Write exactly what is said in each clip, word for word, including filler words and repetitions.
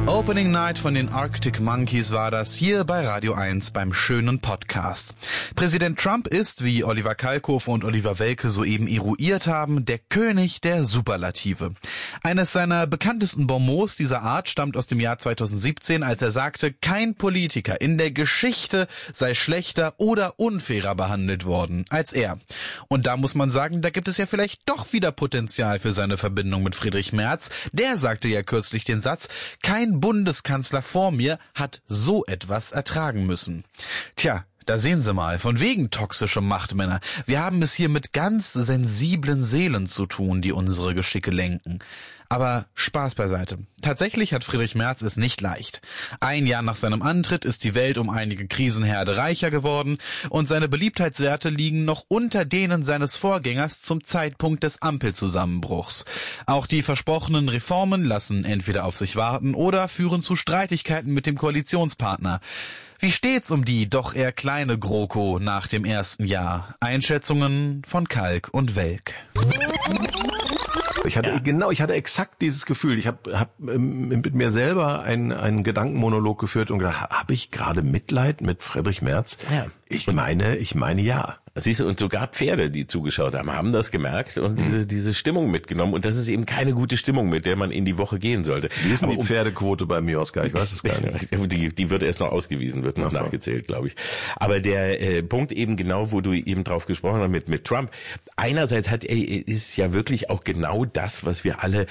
Opening Night von den Arctic Monkeys war das hier bei Radio eins beim schönen Podcast. Präsident Trump ist, wie Oliver Kalkofe und Oliver Welke soeben eruiert haben, der König der Superlative. Eines seiner bekanntesten Bonmots dieser Art stammt aus dem Jahr zweitausendsiebzehn, als er sagte, kein Politiker in der Geschichte sei schlechter oder unfairer behandelt worden als er. Und da muss man sagen, da gibt es ja vielleicht doch wieder Potenzial für seine Verbindung mit Friedrich Merz. Der sagte ja kürzlich den Satz, kein Bundeskanzler vor mir hat so etwas ertragen müssen. Tja, da sehen Sie mal, von wegen toxische Machtmänner. Wir haben es hier mit ganz sensiblen Seelen zu tun, die unsere Geschicke lenken. Aber Spaß beiseite. Tatsächlich hat Friedrich Merz es nicht leicht. Ein Jahr nach seinem Antritt ist die Welt um einige Krisenherde reicher geworden und seine Beliebtheitswerte liegen noch unter denen seines Vorgängers zum Zeitpunkt des Ampelzusammenbruchs. Auch die versprochenen Reformen lassen entweder auf sich warten oder führen zu Streitigkeiten mit dem Koalitionspartner. Wie steht's um die doch eher kleine GroKo nach dem ersten Jahr? Einschätzungen von Kalk und Welk. Ich hatte ja. genau, ich hatte exakt dieses Gefühl. Ich habe hab, ähm, mit mir selber einen, einen Gedankenmonolog geführt und gedacht, habe ich gerade Mitleid mit Friedrich Merz? Ja. Ich meine, ich meine ja. Siehst du, und sogar Pferde, die zugeschaut haben, haben das gemerkt und mhm. diese diese Stimmung mitgenommen. Und das ist eben keine gute Stimmung, mit der man in die Woche gehen sollte. Wie ist denn die um, Pferdequote bei Mioska? Ich weiß es gar nicht. Die, die wird erst noch ausgewiesen, wird noch so. nachgezählt, glaube ich. Aber der äh, Punkt eben genau, wo du eben drauf gesprochen hast mit mit Trump. Einerseits hat er ist ja wirklich auch genau das, was wir alle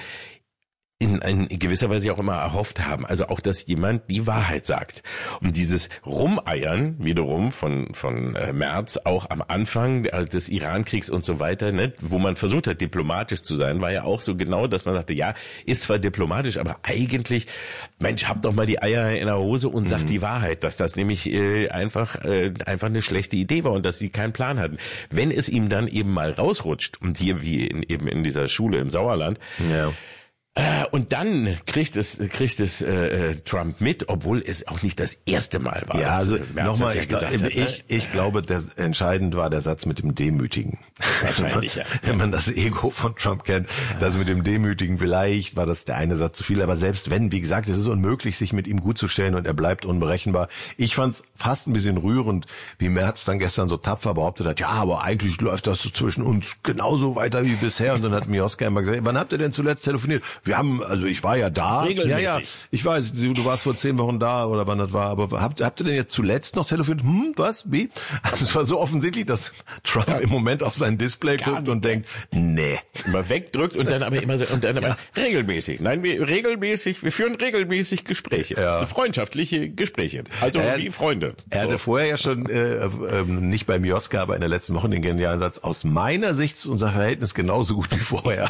in, in gewisser Weise auch immer erhofft haben. Also auch, dass jemand die Wahrheit sagt. Und dieses Rumeiern wiederum von von äh, Merz auch am Anfang des Iran-Kriegs und so weiter, ne, wo man versucht hat, diplomatisch zu sein, war ja auch so genau, dass man sagte, ja, ist zwar diplomatisch, aber eigentlich, Mensch, hab doch mal die Eier in der Hose und sag mhm. die Wahrheit, dass das nämlich äh, einfach äh, einfach eine schlechte Idee war und dass sie keinen Plan hatten. Wenn es ihm dann eben mal rausrutscht, und hier wie in, eben in dieser Schule im Sauerland, ja. Äh, und dann kriegt es kriegt es äh, Trump mit, obwohl es auch nicht das erste Mal war. Ja, also nochmal, ja ich, glaub, ich, ich, ich glaube, der, entscheidend war der Satz mit dem Demütigen. Wahrscheinlich, ja. Wenn man das Ego von Trump kennt, das mit dem Demütigen, vielleicht war das der eine Satz zu viel, aber selbst wenn, wie gesagt, es ist unmöglich, sich mit ihm gut zu stellen und er bleibt unberechenbar. Ich fand es fast ein bisschen rührend, wie Merz dann gestern so tapfer behauptet hat, ja, aber eigentlich läuft das so zwischen uns genauso weiter wie bisher. Und dann hat Mioska immer gesagt, wann habt ihr denn zuletzt telefoniert? Wir haben, also ich war ja da. Regelmäßig. Ja, ja, ich weiß, du warst vor zehn Wochen da oder wann das war, aber habt, habt ihr denn jetzt zuletzt noch telefoniert? Hm, was, wie? Also es war so offensichtlich, dass Trump ja. im Moment auf sein Display Gar guckt und denkt, nee. Immer wegdrückt und dann aber immer so, und dann aber ja. regelmäßig. Nein, wir regelmäßig, wir führen regelmäßig Gespräche. Ja. Freundschaftliche Gespräche. Also er, wie Freunde. Er hatte so. vorher ja schon, äh, äh, nicht bei Mioska, aber in der letzten Woche den genialen Satz, aus meiner Sicht ist unser Verhältnis genauso gut wie vorher.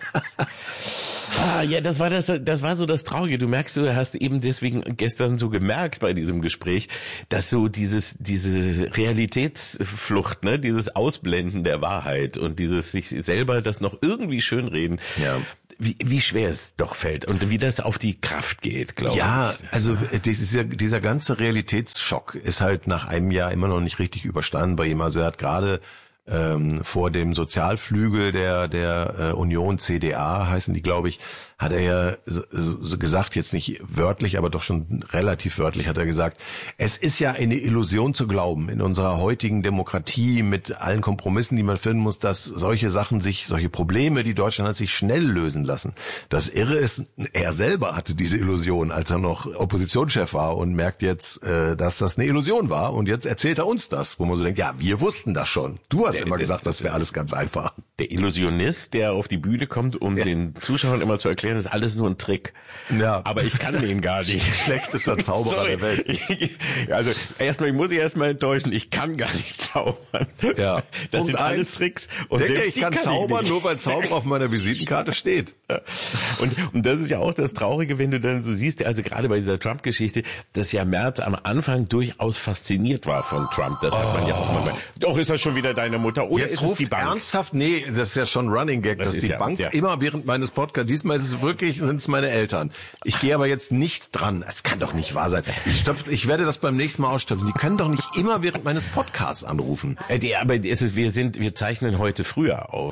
Ah, ja, das war das, das war so das Traurige. Du merkst, du hast eben deswegen gestern so gemerkt bei diesem Gespräch, dass so dieses, diese Realitätsflucht, ne, dieses Ausblenden der Wahrheit und dieses sich selber das noch irgendwie schönreden, ja. wie, wie schwer es doch fällt und wie das auf die Kraft geht, glaube ja, ich. Ja, also dieser, dieser ganze Realitätsschock ist halt nach einem Jahr immer noch nicht richtig überstanden bei ihm. Also er hat gerade Ähm, vor dem Sozialflügel der der äh, Union, C D A heißen die, glaube ich, hat er ja so, so gesagt, jetzt nicht wörtlich, aber doch schon relativ wörtlich hat er gesagt, es ist ja eine Illusion zu glauben in unserer heutigen Demokratie mit allen Kompromissen, die man finden muss, dass solche Sachen sich, solche Probleme, die Deutschland hat, sich schnell lösen lassen. Das Irre ist, er selber hatte diese Illusion, als er noch Oppositionschef war und merkt jetzt, äh, dass das eine Illusion war und jetzt erzählt er uns das, wo man so denkt, ja, wir wussten das schon. Du hast immer gesagt, das wäre alles ganz einfach. Der Illusionist, der auf die Bühne kommt, um ja. den Zuschauern immer zu erklären, das ist alles nur ein Trick. Ja. Aber ich kann den gar nicht. Schlechtester Zauberer der Welt. Also erstmal, ich muss ich erstmal enttäuschen, ich kann gar nicht zaubern. Ja. Das Punkt sind eins, alles Tricks. Und denke, selbst ich kann, kann zaubern, ich nur weil Zauber auf meiner Visitenkarte steht. Und, und das ist ja auch das Traurige, wenn du dann so siehst, also gerade bei dieser Trump-Geschichte, dass ja Merz am Anfang durchaus fasziniert war von Trump. Das hat oh. man ja auch mal. Doch, ist das schon wieder deine Mutter? Oder Jetzt ist ruft es die Bank? Ernsthaft? Nee, das ist ja schon Running Gag, das dass die ja, Bank ja. immer während meines Podcasts, diesmal ist es wirklich, sind es meine Eltern. Ich gehe aber jetzt nicht dran. Es kann doch nicht wahr sein. Ich, stopf, ich werde das beim nächsten Mal ausstöpfen. Die können doch nicht immer während meines Podcasts anrufen. Äh, die, aber es ist, wir sind, wir zeichnen heute früher auf.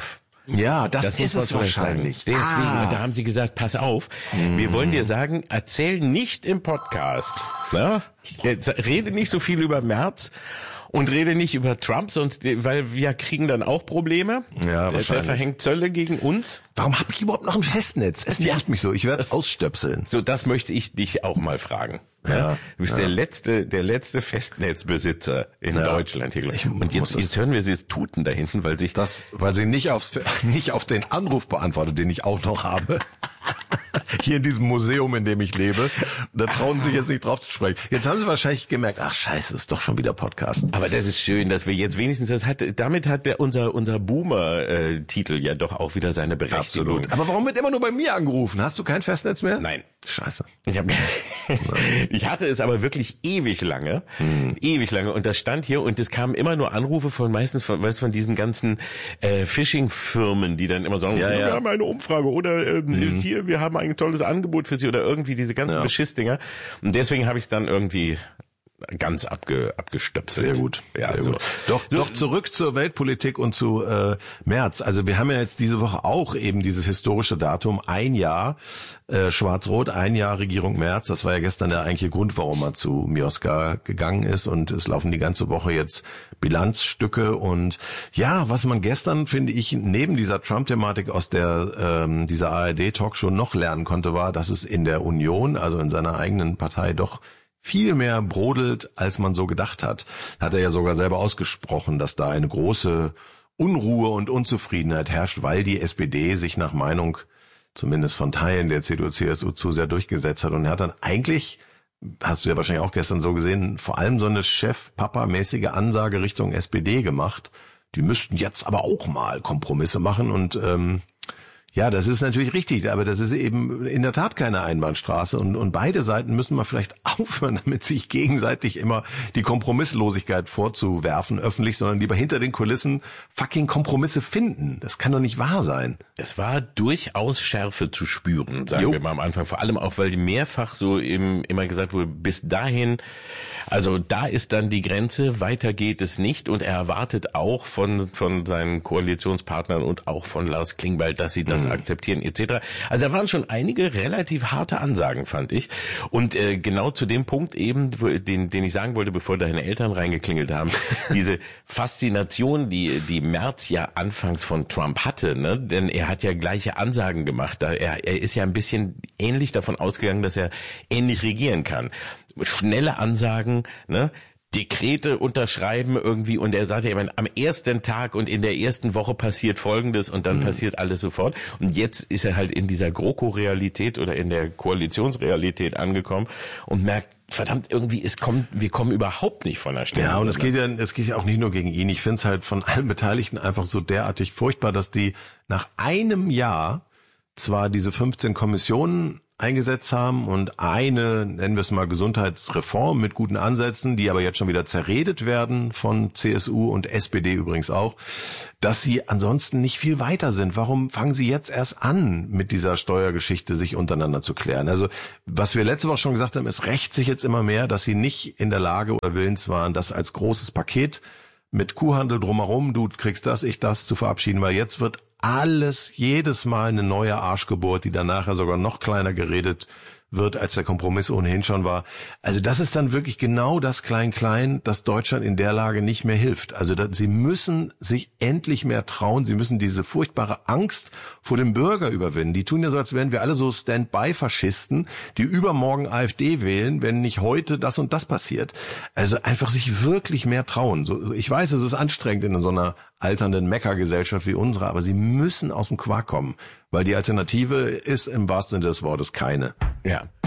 Ja, das, das ist es wahrscheinlich. Deswegen, ah. und da haben sie gesagt, pass auf, mm. wir wollen dir sagen, erzähl nicht im Podcast. Na? Jetzt rede nicht so viel über Merz. Und rede nicht über Trump, sonst, weil wir kriegen dann auch Probleme. Ja, der, wahrscheinlich. Der verhängt Zölle gegen uns. Warum habe ich überhaupt noch ein Festnetz? Es nervt mich so. Ich werde es ausstöpseln. So, das möchte ich dich auch mal fragen. Ja, du bist ja. der letzte, der letzte Festnetzbesitzer in ja. Deutschland hier. Ich, und jetzt, jetzt hören wir sie es tuten da hinten, weil sich das, weil sie nicht aufs, nicht auf den Anruf beantwortet, den ich auch noch habe. Hier in diesem Museum, in dem ich lebe. Da trauen sie sich jetzt nicht drauf zu sprechen. Jetzt haben sie wahrscheinlich gemerkt, ach scheiße, ist doch schon wieder Podcast. Aber das ist schön, dass wir jetzt wenigstens, das hat, damit hat der, unser, unser Boomer-Titel ja doch auch wieder seine Berechtigung. Absolut. Aber warum wird immer nur bei mir angerufen? Hast du kein Festnetz mehr? Nein. Scheiße. Ich, hab, ich hatte es aber wirklich ewig lange, hm. ewig lange und das stand hier und es kamen immer nur Anrufe von meistens von, weißt, von diesen ganzen äh, Phishing-Firmen, die dann immer sagen, ja, ja. wir haben eine Umfrage oder äh, hm. hier, wir haben ein tolles Angebot für Sie oder irgendwie diese ganzen ja. Beschissdinger und deswegen habe ich es dann irgendwie ganz abge, abgestöpselt. Sehr gut. Ja, Sehr so. gut. Doch, so. doch zurück zur Weltpolitik und zu äh, Merz. Also wir haben ja jetzt diese Woche auch eben dieses historische Datum, ein Jahr äh, Schwarz-Rot, ein Jahr Regierung Merz. Das war ja gestern der eigentliche Grund, warum er zu Mioska gegangen ist und es laufen die ganze Woche jetzt Bilanzstücke und ja, was man gestern, finde ich, neben dieser Trump-Thematik aus der ähm, dieser A R D-Talkshow noch lernen konnte, war, dass es in der Union, also in seiner eigenen Partei doch viel mehr brodelt, als man so gedacht hat. Hat er ja sogar selber ausgesprochen, dass da eine große Unruhe und Unzufriedenheit herrscht, weil die S P D sich nach Meinung zumindest von Teilen der C D U C S U zu sehr durchgesetzt hat. Und er hat dann eigentlich, hast du ja wahrscheinlich auch gestern so gesehen, vor allem so eine Chef-Papa-mäßige Ansage Richtung S P D gemacht. Die müssten jetzt aber auch mal Kompromisse machen und ähm, ja, das ist natürlich richtig, aber das ist eben in der Tat keine Einbahnstraße und, und beide Seiten müssen mal vielleicht aufhören, damit sich gegenseitig immer die Kompromisslosigkeit vorzuwerfen öffentlich, sondern lieber hinter den Kulissen fucking Kompromisse finden. Das kann doch nicht wahr sein. Es war durchaus Schärfe zu spüren, sagen jo. wir mal am Anfang, vor allem auch, weil mehrfach so eben immer gesagt wurde, bis dahin, also da ist dann die Grenze, weiter geht es nicht und er erwartet auch von, von seinen Koalitionspartnern und auch von Lars Klingbeil, dass sie das akzeptieren et cetera. Also da waren schon einige relativ harte Ansagen, fand ich. Und äh, genau zu dem Punkt eben, wo, den, den ich sagen wollte, bevor deine Eltern reingeklingelt haben, diese Faszination, die die Merz ja anfangs von Trump hatte, ne? Denn er hat ja gleiche Ansagen gemacht. Da er, er ist ja ein bisschen ähnlich davon ausgegangen, dass er ähnlich regieren kann. Schnelle Ansagen, ne? Dekrete unterschreiben irgendwie und er sagte immer, am ersten Tag und in der ersten Woche passiert Folgendes und dann mhm. passiert alles sofort. Und jetzt ist er halt in dieser GroKo-Realität oder in der Koalitionsrealität angekommen und merkt, verdammt, irgendwie, es kommt, wir kommen überhaupt nicht von der Stelle. Ja, und es geht ja, es geht ja auch nicht nur gegen ihn. Ich finde es halt von allen Beteiligten einfach so derartig furchtbar, dass die nach einem Jahr zwar diese fünfzehn Kommissionen eingesetzt haben und eine, nennen wir es mal Gesundheitsreform mit guten Ansätzen, die aber jetzt schon wieder zerredet werden von C S U und S P D übrigens auch, dass sie ansonsten nicht viel weiter sind. Warum fangen sie jetzt erst an, mit dieser Steuergeschichte sich untereinander zu klären? Also was wir letzte Woche schon gesagt haben, es rächt sich jetzt immer mehr, dass sie nicht in der Lage oder willens waren, das als großes Paket mit Kuhhandel drumherum, du kriegst das, ich das, zu verabschieden, weil jetzt wird alles jedes Mal eine neue Arschgeburt, die dann nachher sogar noch kleiner geredet wird, als der Kompromiss ohnehin schon war. Also das ist dann wirklich genau das Klein-Klein, das Deutschland in der Lage nicht mehr hilft. Also da, sie müssen sich endlich mehr trauen. Sie müssen diese furchtbare Angst vor dem Bürger überwinden. Die tun ja so, als wären wir alle so Stand-by-Faschisten, die übermorgen AfD wählen, wenn nicht heute das und das passiert. Also einfach sich wirklich mehr trauen. So, ich weiß, es ist anstrengend in so einer alternden Meckergesellschaft wie unsere, aber sie müssen aus dem Quark kommen, weil die Alternative ist im wahrsten Sinne des Wortes keine. Ja.